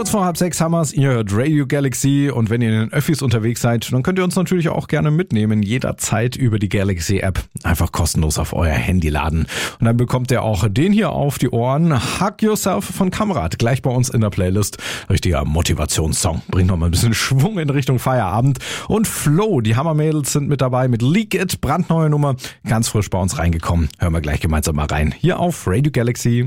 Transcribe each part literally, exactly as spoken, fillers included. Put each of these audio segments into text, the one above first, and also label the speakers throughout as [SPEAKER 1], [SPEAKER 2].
[SPEAKER 1] Kurz vor halb sechs haben wir's. Ihr hört Radio Galaxy und wenn ihr in den Öffis unterwegs seid, dann könnt ihr uns natürlich auch gerne mitnehmen, jederzeit über die Galaxy-App. Einfach kostenlos auf euer Handy laden. Und dann bekommt ihr auch den hier auf die Ohren. Hug Yourself von Kamerad, gleich bei uns in der Playlist. Richtiger Motivationssong. Bringt noch mal ein bisschen Schwung in Richtung Feierabend. Und Flo, die Hammermädels sind mit dabei mit Leak It, brandneue Nummer, ganz frisch bei uns reingekommen. Hören wir gleich gemeinsam mal rein. Hier auf Radio Galaxy.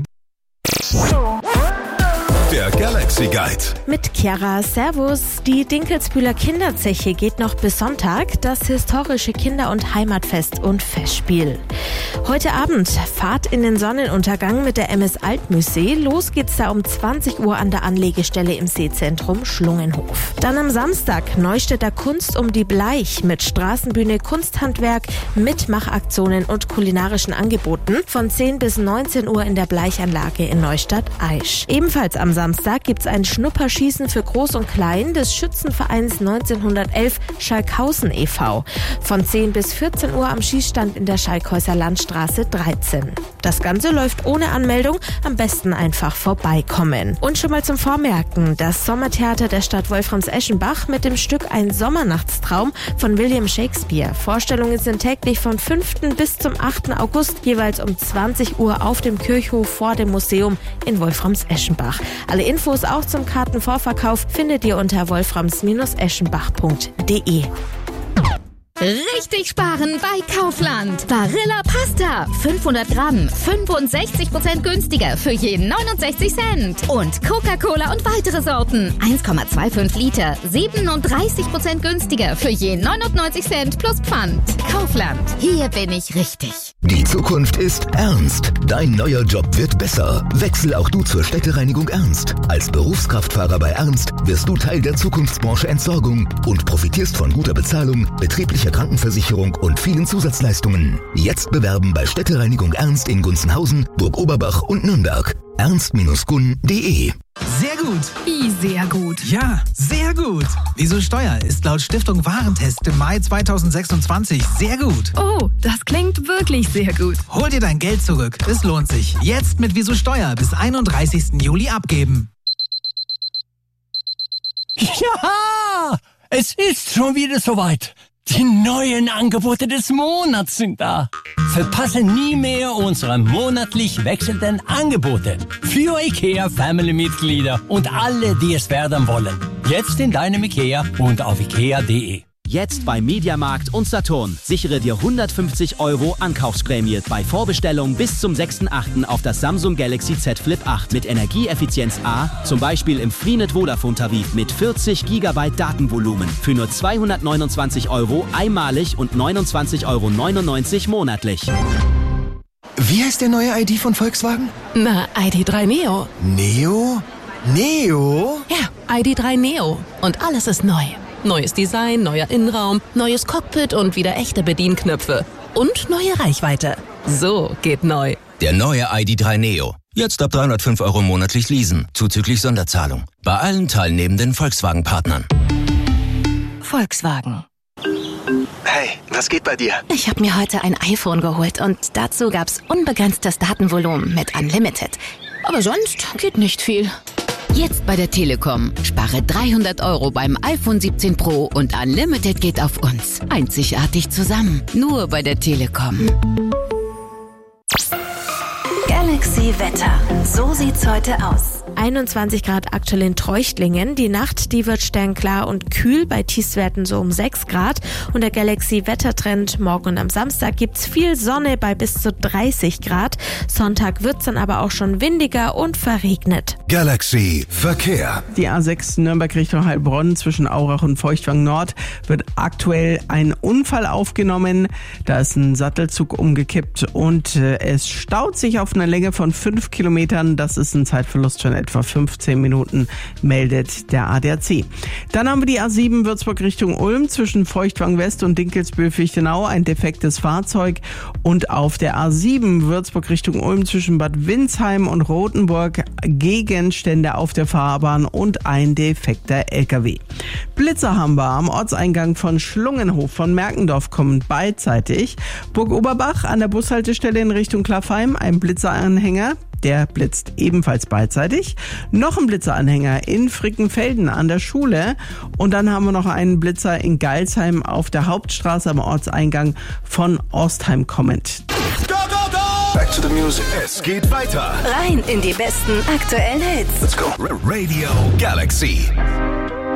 [SPEAKER 2] Der Galaxy Guide.
[SPEAKER 3] Mit Chiara, Servus. Die Dinkelsbühler Kinderzeche geht noch bis Sonntag. Das historische Kinder- und Heimatfest und Festspiel. Heute Abend Fahrt in den Sonnenuntergang mit der M S Altmühlsee. Los geht's da um zwanzig Uhr an der Anlegestelle im Seezentrum Schlungenhof. Dann am Samstag Neustädter Kunst um die Bleich mit Straßenbühne, Kunsthandwerk, Mitmachaktionen und kulinarischen Angeboten von zehn bis neunzehn Uhr in der Bleichanlage in Neustadt-Aisch. Ebenfalls am Samstag gibt's ein Schnupperschießen für Groß und Klein des Schützenvereins neunzehnhundertelf Schalkhausen e V von zehn bis vierzehn Uhr am Schießstand in der Schalkhäuser Landstraße dreizehn. Das Ganze läuft ohne Anmeldung, am besten einfach vorbeikommen. Und schon mal zum Vormerken, das Sommertheater der Stadt Wolframs-Eschenbach mit dem Stück Ein Sommernachtstraum von William Shakespeare. Vorstellungen sind täglich vom fünften bis zum achten August jeweils um zwanzig Uhr auf dem Kirchhof vor dem Museum in Wolframs-Eschenbach. Alle Infos auch zum Kartenvorverkauf findet ihr unter wolframs eschenbach punkt de.
[SPEAKER 4] Richtig sparen bei Kaufland. Barilla Pasta. fünfhundert Gramm. fünfundsechzig Prozent günstiger für je neunundsechzig Cent. Und Coca-Cola und weitere Sorten. eins Komma fünfundzwanzig Liter. siebenunddreißig Prozent günstiger für je neunundneunzig Cent plus Pfand. Kaufland. Hier bin ich richtig.
[SPEAKER 2] Die Zukunft ist ernst. Dein neuer Job wird besser. Wechsel auch du zur Städtereinigung Ernst. Als Berufskraftfahrer bei Ernst wirst du Teil der Zukunftsbranche Entsorgung und profitierst von guter Bezahlung, betrieblicher Krankenversicherung und vielen Zusatzleistungen. Jetzt bewerben bei Städtereinigung Ernst in Gunzenhausen, Burg Oberbach und Nürnberg. ernst Bindestrich gun punkt de.
[SPEAKER 5] Sehr gut.
[SPEAKER 4] Wie sehr gut.
[SPEAKER 5] Ja, sehr gut. Wieso Steuer ist laut Stiftung Warentest im Mai zweitausendsechsundzwanzig sehr gut.
[SPEAKER 4] Oh, das klingt wirklich sehr gut.
[SPEAKER 5] Hol dir dein Geld zurück. Es lohnt sich. Jetzt mit Wieso Steuer bis einunddreißigsten Juli abgeben.
[SPEAKER 6] Ja, es ist schon wieder soweit. Die neuen Angebote des Monats sind da. Verpasse nie mehr unsere monatlich wechselnden Angebote für IKEA Family-Mitglieder und alle, die es werden wollen. Jetzt in deinem IKEA und auf ikea punkt de.
[SPEAKER 7] Jetzt bei Mediamarkt und Saturn. Sichere dir hundertfünfzig Euro Ankaufsprämie bei Vorbestellung bis zum sechsten achten auf das Samsung Galaxy Z Flip acht mit Energieeffizienz A, zum Beispiel im Freenet Vodafone Tarif mit vierzig Gigabyte Datenvolumen für nur zweihundertneunundzwanzig Euro einmalig und neunundzwanzig Euro neunundneunzig monatlich.
[SPEAKER 8] Wie heißt der neue I D von Volkswagen?
[SPEAKER 9] Na, I D drei Neo.
[SPEAKER 8] Neo? Neo?
[SPEAKER 9] Ja, I D drei Neo. Und alles ist neu. Neues Design, neuer Innenraum, neues Cockpit und wieder echte Bedienknöpfe. Und neue Reichweite. So geht neu.
[SPEAKER 10] Der neue I D drei Neo. Jetzt ab dreihundertfünf Euro monatlich leasen, zuzüglich Sonderzahlung. Bei allen teilnehmenden Volkswagen-Partnern.
[SPEAKER 9] Volkswagen.
[SPEAKER 8] Hey, was geht bei dir?
[SPEAKER 11] Ich habe mir heute ein iPhone geholt und dazu gab's unbegrenztes Datenvolumen mit Unlimited. Aber sonst geht nicht viel.
[SPEAKER 12] Jetzt bei der Telekom. Spare dreihundert Euro beim iPhone siebzehn Pro und Unlimited geht auf uns. Einzigartig zusammen. Nur bei der Telekom.
[SPEAKER 3] Galaxy Wetter. So sieht's heute aus. einundzwanzig Grad aktuell in Treuchtlingen. Die Nacht, die wird sternklar und kühl, bei Tiefstwerten so um sechs Grad. Und der Galaxy Wettertrend, morgen und am Samstag gibt's viel Sonne bei bis zu dreißig Grad. Sonntag wird's dann aber auch schon windiger und verregnet.
[SPEAKER 2] Galaxy Verkehr.
[SPEAKER 13] Die A sechs Nürnberg Richtung Heilbronn zwischen Aurach und Feuchtwang Nord wird aktuell ein Unfall aufgenommen. Da ist ein Sattelzug umgekippt und äh, es staut sich auf einer Länge von fünf Kilometern. Das ist ein Zeitverlust von etwa fünfzehn Minuten, meldet der A D A C. Dann haben wir die A sieben Würzburg Richtung Ulm zwischen Feuchtwang West und Dinkelsbühl-Fichtenau, ein defektes Fahrzeug. Und auf der A sieben Würzburg Richtung Ulm zwischen Bad Windsheim und Rothenburg Gegenstände auf der Fahrbahn und ein defekter L K W. Blitzer haben wir am Ortseingang von Schlungenhof von Merkendorf kommend beidseitig. Burg Oberbach an der Bushaltestelle in Richtung Klaffheim, ein Blitzeranhänger. der blitzt ebenfalls beidseitig. Noch ein Blitzeranhänger in Frickenfelden an der Schule. Und dann haben wir noch einen Blitzer in Geilsheim auf der Hauptstraße am Ortseingang von Ostheim kommend.
[SPEAKER 2] Go, go, go! Back to the music. Es geht weiter.
[SPEAKER 11] Rein in die besten aktuellen Hits.
[SPEAKER 2] Let's go. Radio Galaxy.